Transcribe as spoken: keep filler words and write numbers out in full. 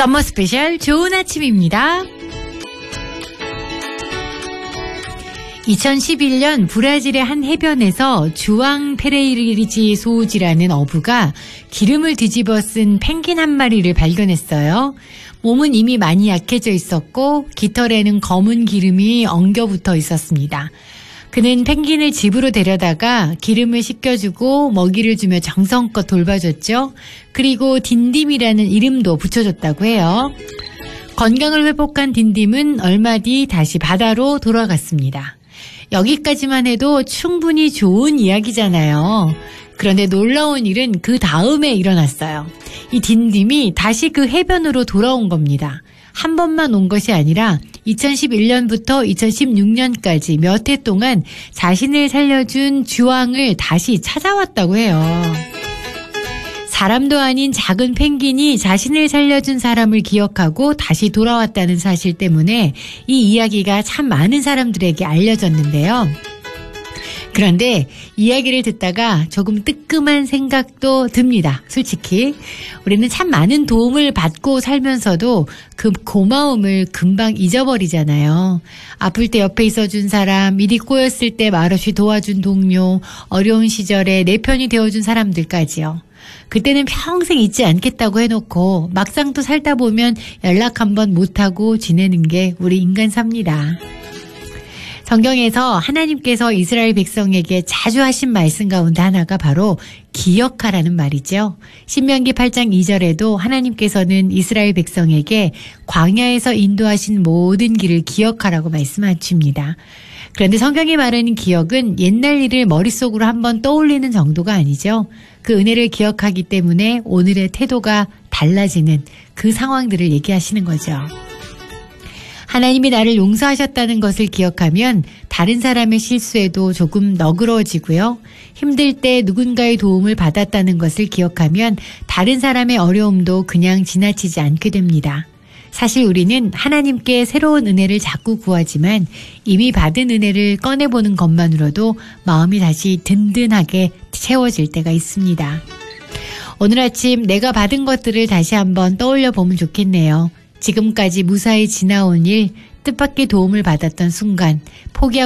썸머 스페셜 좋은 아침입니다. 이천십일 년 브라질의 한 해변에서 주앙 페레이리지 소우지라는 어부가 기름을 뒤집어 쓴 펭귄 한 마리를 발견했어요. 몸은 이미 많이 약해져 있었고 깃털에는 검은 기름이 엉겨 붙어 있었습니다. 그는 펭귄을 집으로 데려다가 기름을 씻겨주고 먹이를 주며 정성껏 돌봐줬죠. 그리고 딘딤이라는 이름도 붙여줬다고 해요. 건강을 회복한 딘딤은 얼마 뒤 다시 바다로 돌아갔습니다. 여기까지만 해도 충분히 좋은 이야기잖아요. 그런데 놀라운 일은 그 다음에 일어났어요. 이 딘딤이 다시 그 해변으로 돌아온 겁니다. 한 번만 온 것이 아니라 이천십일 년부터 이천십육 년까지 몇 해 동안 자신을 살려준 주왕을 다시 찾아왔다고 해요. 사람도 아닌 작은 펭귄이 자신을 살려준 사람을 기억하고 다시 돌아왔다는 사실 때문에 이 이야기가 참 많은 사람들에게 알려졌는데요. 그런데 이야기를 듣다가 조금 뜨끔한 생각도 듭니다. 솔직히 우리는 참 많은 도움을 받고 살면서도 그 고마움을 금방 잊어버리잖아요. 아플 때 옆에 있어준 사람, 일이 꼬였을 때 말없이 도와준 동료, 어려운 시절에 내 편이 되어준 사람들까지요. 그때는 평생 잊지 않겠다고 해놓고 막상 또 살다 보면 연락 한번 못하고 지내는 게 우리 인간 삽니다. 성경에서 하나님께서 이스라엘 백성에게 자주 하신 말씀 가운데 하나가 바로 기억하라는 말이죠. 신명기 팔 장 이 절에도 하나님께서는 이스라엘 백성에게 광야에서 인도하신 모든 길을 기억하라고 말씀하십니다. 그런데 성경이 말하는 기억은 옛날 일을 머릿속으로 한번 떠올리는 정도가 아니죠. 그 은혜를 기억하기 때문에 오늘의 태도가 달라지는 그 상황들을 얘기하시는 거죠. 하나님이 나를 용서하셨다는 것을 기억하면 다른 사람의 실수에도 조금 너그러워지고요. 힘들 때 누군가의 도움을 받았다는 것을 기억하면 다른 사람의 어려움도 그냥 지나치지 않게 됩니다. 사실 우리는 하나님께 새로운 은혜를 자꾸 구하지만 이미 받은 은혜를 꺼내보는 것만으로도 마음이 다시 든든하게 채워질 때가 있습니다. 오늘 아침 내가 받은 것들을 다시 한번 떠올려 보면 좋겠네요. 지금까지 무사히 지나온 일, 뜻밖의 도움을 받았던 순간, 포기하고